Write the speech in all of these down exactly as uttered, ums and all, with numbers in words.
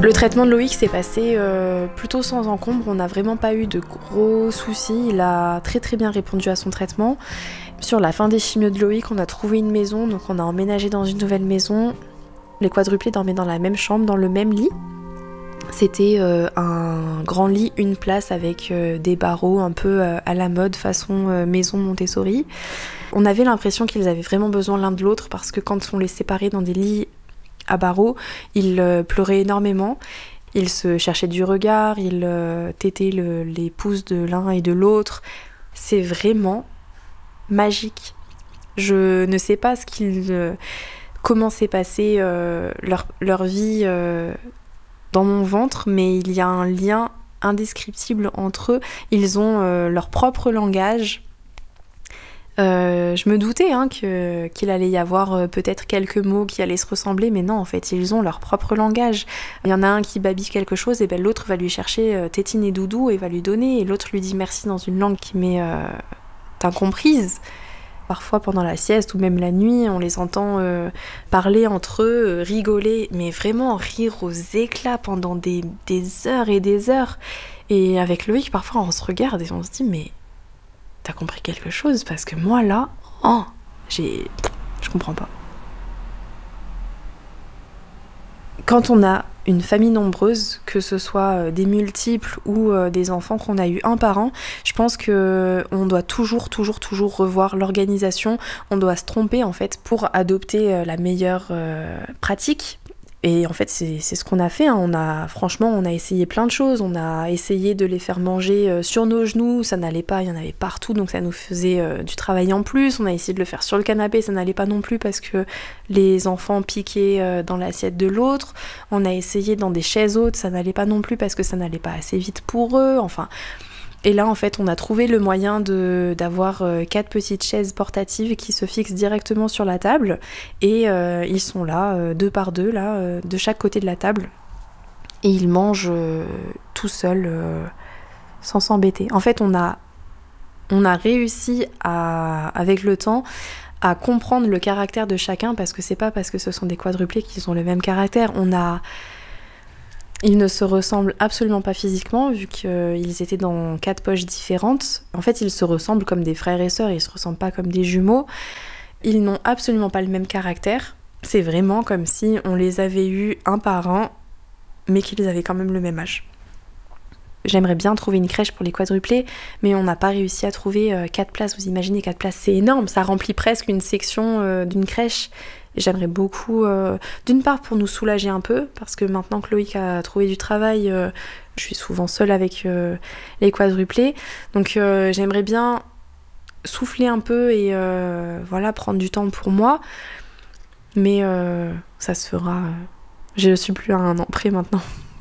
Le traitement de Loïc s'est passé euh, plutôt sans encombre, on n'a vraiment pas eu de gros soucis, il a très très bien répondu à son traitement. Sur la fin des chimios de Loïc, on a trouvé une maison, donc on a emménagé dans une nouvelle maison. Les quadruplés dormaient dans la même chambre, dans le même lit. C'était euh, un grand lit, une place avec euh, des barreaux un peu euh, à la mode, façon euh, maison Montessori. On avait l'impression qu'ils avaient vraiment besoin l'un de l'autre parce que quand on les séparait dans des lits à barreaux, ils euh, pleuraient énormément. Ils se cherchaient du regard, ils euh, tétaient le, les pouces de l'un et de l'autre. C'est vraiment magique. Je ne sais pas ce qu'ils, euh, comment s'est passé euh, leur, leur vie euh, dans mon ventre, mais il y a un lien indescriptible entre eux. Ils ont euh, leur propre langage. Euh, je me doutais hein, que, qu'il allait y avoir euh, peut-être quelques mots qui allaient se ressembler, mais non, en fait, ils ont leur propre langage. Il y en a un qui babille quelque chose, et ben l'autre va lui chercher euh, tétine et doudou et va lui donner, et l'autre lui dit merci dans une langue qui m'est euh, incomprise. Parfois, pendant la sieste ou même la nuit, on les entend euh, parler entre eux, euh, rigoler, mais vraiment rire aux éclats pendant des, des heures et des heures. Et avec Loïc, parfois, on se regarde et on se dit, mais t'as compris quelque chose? Parce que moi, là, oh, j'ai... je comprends pas. Quand on a une famille nombreuse, que ce soit des multiples ou des enfants qu'on a eu un par an, je pense qu'on doit toujours, toujours, toujours revoir l'organisation. On doit se tromper, en fait, pour adopter la meilleure euh, pratique. Et en fait, c'est, c'est ce qu'on a fait. Hein. On a, franchement, on a essayé plein de choses. On a essayé de les faire manger euh, sur nos genoux. Ça n'allait pas, il y en avait partout, donc ça nous faisait euh, du travail en plus. On a essayé de le faire sur le canapé, ça n'allait pas non plus parce que les enfants piquaient euh, dans l'assiette de l'autre. On a essayé dans des chaises hautes, ça n'allait pas non plus parce que ça n'allait pas assez vite pour eux. Enfin... Et là, en fait, on a trouvé le moyen de, d'avoir euh, quatre petites chaises portatives qui se fixent directement sur la table. Et euh, ils sont là, euh, deux par deux, là, euh, de chaque côté de la table. Et ils mangent euh, tout seuls, euh, sans s'embêter. En fait, on a, on a réussi, à, avec le temps, à comprendre le caractère de chacun, parce que c'est pas parce que ce sont des quadruplés qu'ils ont le même caractère. On a... Ils ne se ressemblent absolument pas physiquement, vu qu'ils étaient dans quatre poches différentes. En fait, ils se ressemblent comme des frères et sœurs, ils se ressemblent pas comme des jumeaux. Ils n'ont absolument pas le même caractère. C'est vraiment comme si on les avait eus un par un, mais qu'ils avaient quand même le même âge. J'aimerais bien trouver une crèche pour les quadruplés, mais on n'a pas réussi à trouver quatre places. Vous imaginez, quatre places, c'est énorme, ça remplit presque une section euh, d'une crèche. Et j'aimerais beaucoup, euh, d'une part pour nous soulager un peu, parce que maintenant que Loïc a trouvé du travail, euh, je suis souvent seule avec euh, les quadruplés. Donc euh, j'aimerais bien souffler un peu et euh, voilà, prendre du temps pour moi. Mais euh, ça se fera. Euh, je ne suis plus à un an près maintenant.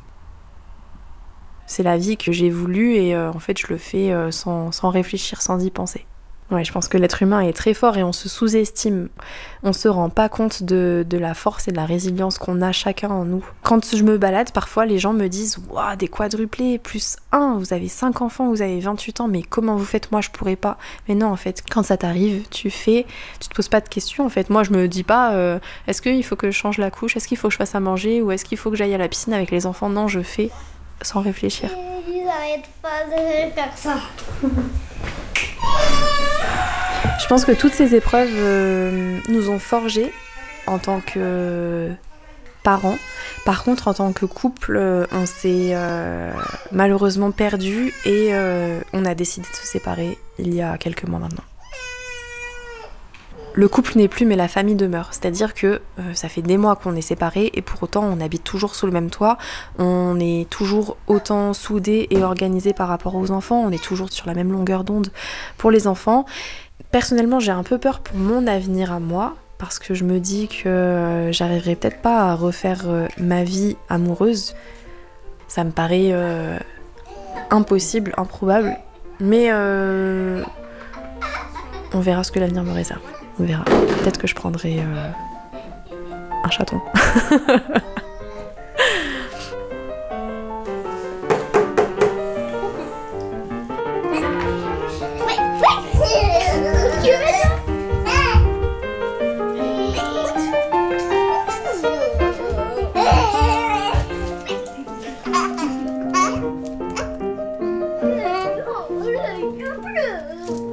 C'est la vie que j'ai voulu et euh, en fait je le fais euh, sans, sans réfléchir, sans y penser. Ouais, je pense que l'être humain est très fort et on se sous-estime. On se rend pas compte de, de la force et de la résilience qu'on a chacun en nous. Quand je me balade, parfois les gens me disent « Waouh, des quadruplés, plus un, vous avez cinq enfants, vous avez vingt-huit ans, mais comment vous faites? Moi, je pourrais pas. » Mais non, en fait, quand ça t'arrive, tu fais, tu te poses pas de questions. En fait, moi, je me dis pas euh, « Est-ce qu'il faut que je change la couche? Est-ce qu'il faut que je fasse à manger? Ou est-ce qu'il faut que j'aille à la piscine avec les enfants ?» Non, je fais sans réfléchir. Ils n'arrêtent pas de faire ça. Je pense que toutes ces épreuves euh, nous ont forgés en tant que parents. Par contre, en tant que couple, euh, on s'est euh, malheureusement perdus et euh, on a décidé de se séparer il y a quelques mois maintenant. Le couple n'est plus, mais la famille demeure. C'est-à-dire que euh, ça fait des mois qu'on est séparés et pour autant on habite toujours sous le même toit. On est toujours autant soudés et organisés par rapport aux enfants. On est toujours sur la même longueur d'onde pour les enfants. Personnellement, j'ai un peu peur pour mon avenir à moi parce que je me dis que euh, j'arriverai peut-être pas à refaire euh, ma vie amoureuse. Ça me paraît euh, impossible, improbable. Mais euh, on verra ce que l'avenir me réserve. On verra. Peut-être que je prendrai euh, un chaton. bleu, bleu.